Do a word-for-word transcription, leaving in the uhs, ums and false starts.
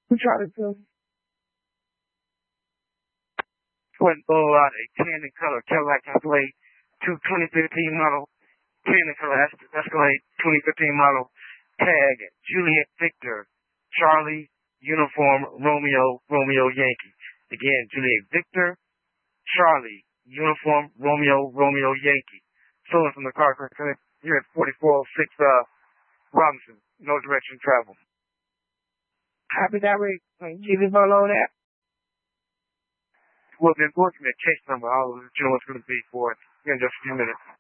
Who tried to kill? Went blow out a tan in color Cadillac Escalade to twenty fifteen model, tan in color Escalade twenty fifteen model, tag Juliet Victor, Charlie, uniform Romeo, Romeo Yankee. Again, Juliet Victor, Charlie, uniform Romeo, Romeo Yankee. Stolen from the car clinic here at forty-four oh six uh, Robinson, no direction travel. Copy that, Rick. G V below that. Will be enforcing a case number. I'll let you know what's going to be for it in just a few minutes.